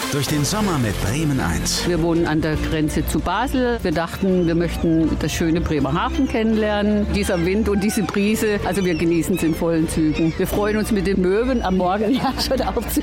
durch den Sommer mit Bremen 1. Wir wohnen an der Grenze zu Basel. Wir dachten, wir möchten das schöne Bremerhaven kennenlernen. Dieser Wind und diese Brise, also wir genießen es in vollen Zügen. Wir freuen uns mit den Möwen am Morgen schon aufzustehen.